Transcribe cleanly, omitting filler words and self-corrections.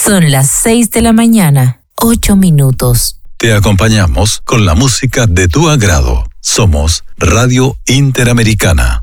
Son las 6 de la mañana, 8 minutos. Te acompañamos con la música de tu agrado. Somos Radio Interamericana.